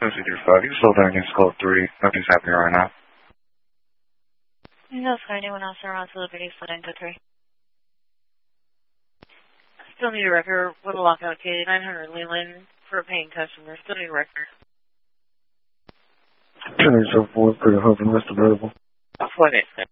This is your 5. You can slow down against code 3. Nothing's happening right now. No, for anyone else around to Liberty, slow down, go 3. Still need a record with a lockout key, 900 Leland for a paying customer. Still need a record. 10-8-4, pretty hoping rest available. 48.